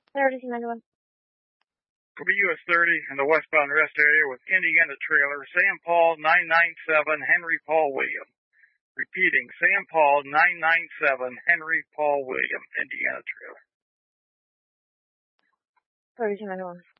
30 Manuel. Could be US 30 in the westbound rest area with Indiana trailer, Sam Paul 997, Henry Paul William. Repeating, Sam Paul 997, Henry Paul William, Indiana trailer. 30 Manuel.